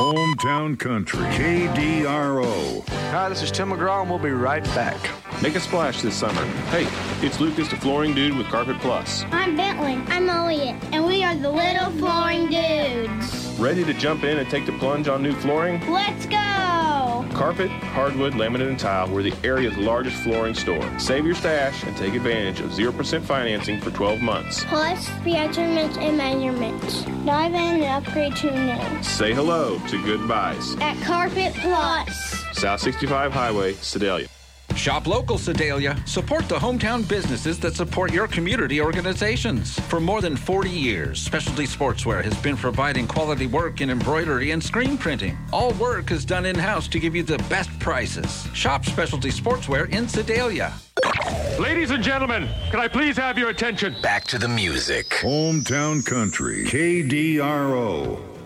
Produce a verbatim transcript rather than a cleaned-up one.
Hometown Country, K D R O. Hi, this is Tim McGraw, and we'll be right back. Make a splash this summer. Hey, it's Lucas, the Flooring Dude with Carpet Plus. I'm Bentley. I'm Elliot. And we are the Little Flooring Dudes. Ready to jump in and take the plunge on new flooring? Let's go! Carpet, hardwood, laminate, and tile. We're the area's largest flooring store. Save your stash and take advantage of zero percent financing for twelve months. Plus, free estimates and measurements. Dive in and upgrade to new. Say hello to good buys. At Carpet Plus. South sixty-five Highway, Sedalia. Shop local, Sedalia. Support the hometown businesses that support your community organizations. For more than forty years, Specialty Sportswear has been providing quality work in embroidery and screen printing. All work is done in-house to give you the best prices. Shop Specialty Sportswear in Sedalia. Ladies and gentlemen, can I please have your attention? Back to the music. Hometown Country, K D R O.